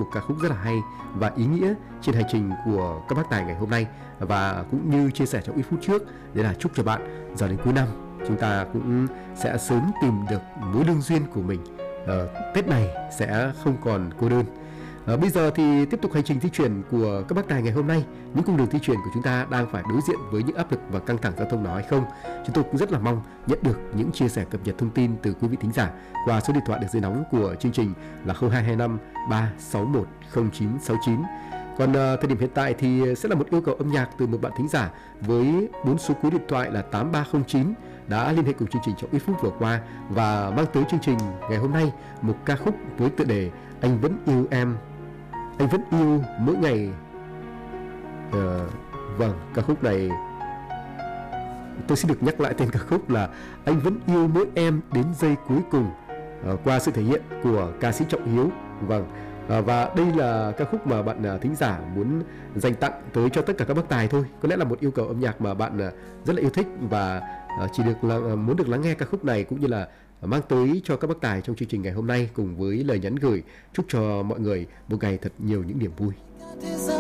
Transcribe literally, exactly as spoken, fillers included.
một ca khúc rất là hay và ý nghĩa trên hành trình của các bác tài ngày hôm nay. Và cũng như chia sẻ trong ít phút trước, đấy là chúc cho bạn giờ đến cuối năm chúng ta cũng sẽ sớm tìm được mối lương duyên của mình. uh, Tết này sẽ không còn cô đơn. À, bây giờ thì tiếp tục hành trình di chuyển của các bác tài ngày hôm nay. Những cung đường di chuyển của chúng ta đang phải đối diện với những áp lực và căng thẳng giao thông nào hay không? Chúng tôi cũng rất là mong nhận được những chia sẻ cập nhật thông tin từ quý vị thính giả qua số điện thoại đường dây nóng của chương trình là không hai hai năm ba sáu một không chín sáu chín. Còn uh, thời điểm hiện tại thì sẽ là một yêu cầu âm nhạc từ một bạn thính giả với bốn số cuối điện thoại là tám ba không chín đã liên hệ cùng chương trình trong ít phút vừa qua và mang tới chương trình ngày hôm nay một ca khúc với tựa đề Anh Vẫn Yêu Em, Anh Vẫn Yêu Mỗi Ngày. uh, Vâng, ca khúc này tôi xin được nhắc lại tên ca khúc là Anh Vẫn Yêu Mỗi Em Đến Giây Cuối Cùng, uh, qua sự thể hiện của ca sĩ Trọng Hiếu. Vâng, À, và đây là ca khúc mà bạn à, thính giả muốn dành tặng tới cho tất cả các bác tài thôi. Có lẽ là một yêu cầu âm nhạc mà bạn à, rất là yêu thích và à, chỉ được là, muốn được lắng nghe ca khúc này cũng như là mang tới cho các bác tài trong chương trình ngày hôm nay, cùng với lời nhắn gửi chúc cho mọi người một ngày thật nhiều những niềm vui.